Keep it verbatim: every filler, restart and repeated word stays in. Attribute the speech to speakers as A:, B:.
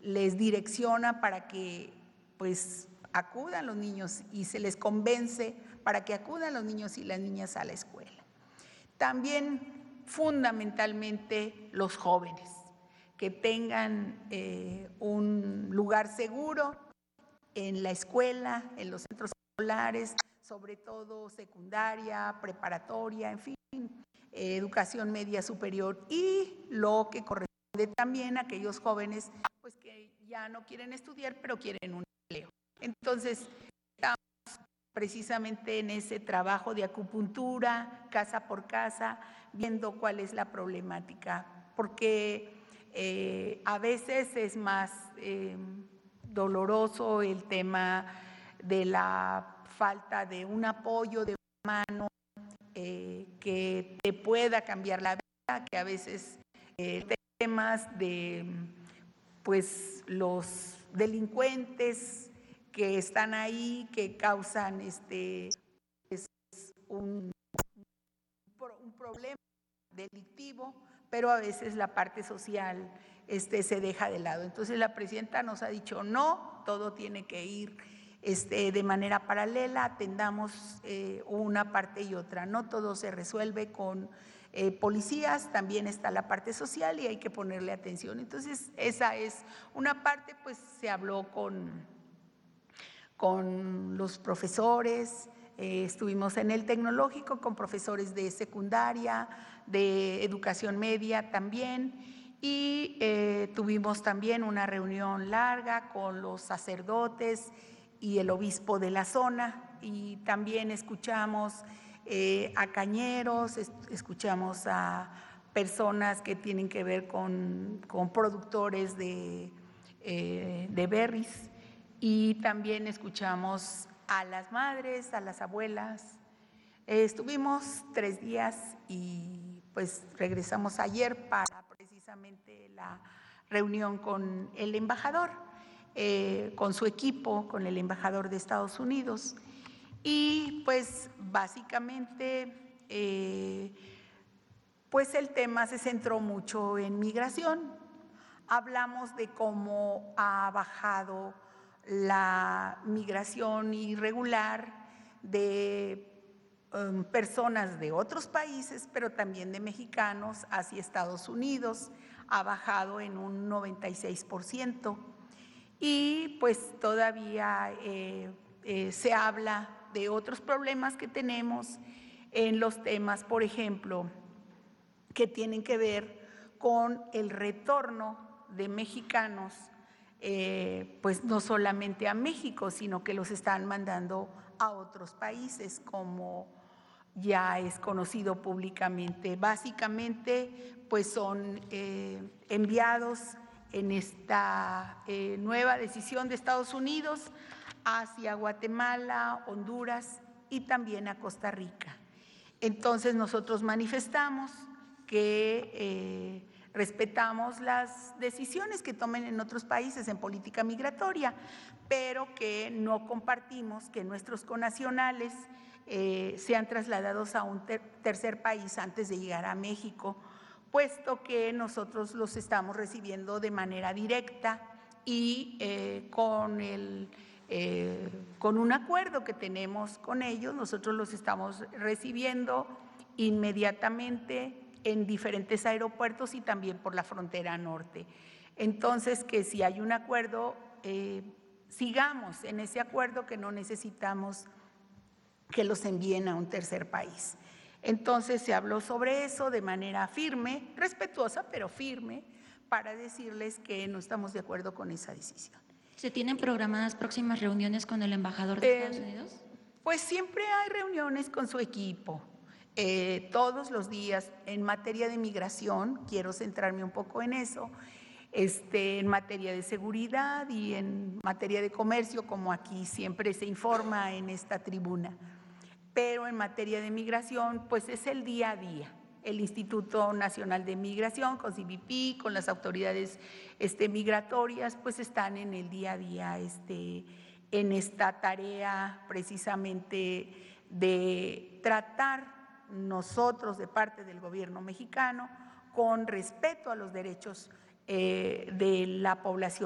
A: les direcciona para que pues acudan los niños y se les convence para que acudan los niños y las niñas a la escuela. También fundamentalmente los jóvenes, que tengan eh, un lugar seguro en la escuela, en los centros escolares, sobre todo secundaria, preparatoria, en fin, eh, educación media superior, y lo que corresponde también a aquellos jóvenes pues, que ya no quieren estudiar, pero quieren un empleo. Entonces, estamos precisamente en ese trabajo de acupuntura, casa por casa, viendo cuál es la problemática, porque eh, a veces es más eh, doloroso el tema de la falta de un apoyo, de una mano eh, que te pueda cambiar la vida, que a veces eh, temas de pues los delincuentes que están ahí, que causan este, es un, un problema delictivo, pero a veces la parte social este, se deja de lado. Entonces la presidenta nos ha dicho no, todo tiene que ir este, de manera paralela, atendamos eh, una parte y otra, no todo se resuelve con eh, policías, también está la parte social y hay que ponerle atención. Entonces esa es una parte, pues se habló con, con los profesores, eh, estuvimos en el tecnológico con profesores de secundaria, de educación media también, y eh, tuvimos también una reunión larga con los sacerdotes y el obispo de la zona, y también escuchamos eh, a cañeros, escuchamos a personas que tienen que ver con, con productores de, eh, de berries, y también escuchamos a las madres, a las abuelas. Eh, estuvimos tres días y pues regresamos ayer para precisamente la reunión con el embajador, eh, con su equipo, con el embajador de Estados Unidos. Y pues básicamente eh, pues el tema se centró mucho en migración. Hablamos de cómo ha bajado la migración irregular de um, personas de otros países, pero también de mexicanos hacia Estados Unidos, ha bajado en un noventa y seis por ciento. Y pues todavía eh, eh, se habla de otros problemas que tenemos en los temas, por ejemplo, que tienen que ver con el retorno de mexicanos, eh, pues no solamente a México, sino que los están mandando a otros países, como ya es conocido públicamente. Básicamente, pues son eh, enviados en esta eh, nueva decisión de Estados Unidos hacia Guatemala, Honduras y también a Costa Rica. Entonces nosotros manifestamos que eh, respetamos las decisiones que tomen en otros países en política migratoria, pero que no compartimos que nuestros connacionales eh, sean trasladados a un ter tercer país antes de llegar a México, puesto que nosotros los estamos recibiendo de manera directa y eh, con el eh, con un acuerdo que tenemos con ellos, nosotros los estamos recibiendo inmediatamente en diferentes aeropuertos y también por la frontera norte. Entonces, que si hay un acuerdo, eh, sigamos en ese acuerdo, que no necesitamos que los envíen a un tercer país. Entonces se habló sobre eso de manera firme, respetuosa, pero firme, para decirles que no estamos de acuerdo con esa decisión.
B: ¿Se tienen programadas próximas reuniones con el embajador de eh, Estados Unidos?
A: Pues siempre hay reuniones con su equipo, eh, todos los días. En materia de migración, quiero centrarme un poco en eso, este, en materia de seguridad y en materia de comercio, como aquí siempre se informa en esta tribuna. Pero en materia de migración, pues es el día a día. El Instituto Nacional de Migración, con C B P, con las autoridades este, migratorias, pues están en el día a día este, en esta tarea precisamente de tratar nosotros de parte del gobierno mexicano con respeto a los derechos eh, de la población